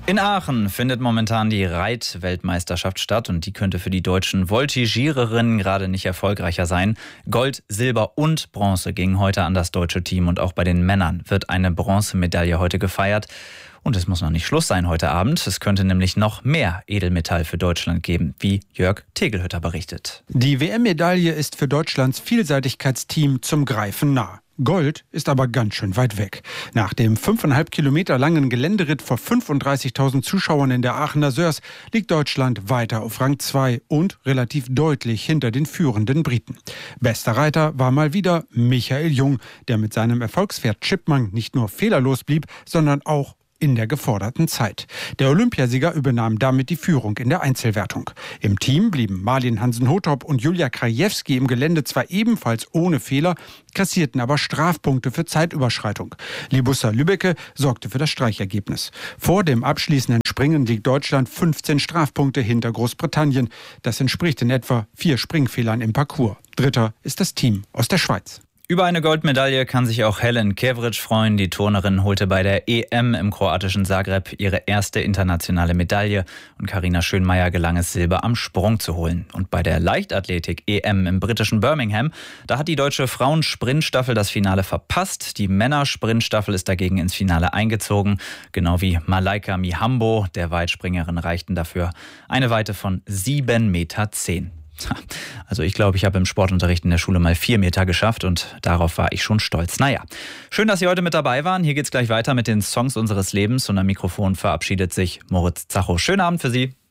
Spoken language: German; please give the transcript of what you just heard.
In Aachen findet momentan die Reitweltmeisterschaft statt und die könnte für die deutschen Voltigiererinnen gerade nicht erfolgreicher sein. Gold, Silber und Bronze gingen heute an das deutsche Team und auch bei den Männern wird eine Bronzemedaille heute gefeiert. Und es muss noch nicht Schluss sein heute Abend. Es könnte nämlich noch mehr Edelmetall für Deutschland geben, wie Jörg Tegelhütter berichtet. Die WM-Medaille ist für Deutschlands Vielseitigkeitsteam zum Greifen nah. Gold ist aber ganz schön weit weg. Nach dem 5,5 Kilometer langen Geländeritt vor 35.000 Zuschauern in der Aachener Sörs liegt Deutschland weiter auf Rang 2 und relativ deutlich hinter den führenden Briten. Bester Reiter war mal wieder Michael Jung, der mit seinem Erfolgspferd Chipmunk nicht nur fehlerlos blieb, sondern auch in der geforderten Zeit. Der Olympiasieger übernahm damit die Führung in der Einzelwertung. Im Team blieben Marlin Hansen-Hothop und Julia Krajewski im Gelände zwar ebenfalls ohne Fehler, kassierten aber Strafpunkte für Zeitüberschreitung. Libussa Lübbecke sorgte für das Streichergebnis. Vor dem abschließenden Springen liegt Deutschland 15 Strafpunkte hinter Großbritannien. Das entspricht in etwa 4 Springfehlern im Parcours. Dritter ist das Team aus der Schweiz. Über eine Goldmedaille kann sich auch Helen Kevric freuen. Die Turnerin holte bei der EM im kroatischen Zagreb ihre erste internationale Medaille und Carina Schönmeier gelang es, Silber am Sprung zu holen. Und bei der Leichtathletik-EM im britischen Birmingham, da hat die deutsche Frauensprintstaffel das Finale verpasst. Die Männersprintstaffel ist dagegen ins Finale eingezogen, genau wie Malaika Mihambo. Der Weitspringerin reichten dafür eine Weite von 7,10 Meter. Also ich glaube, ich habe im Sportunterricht in der Schule mal 4 Meter geschafft und darauf war ich schon stolz. Naja, schön, dass Sie heute mit dabei waren. Hier geht's gleich weiter mit den Songs unseres Lebens und am Mikrofon verabschiedet sich Moritz Zacho. Schönen Abend für Sie.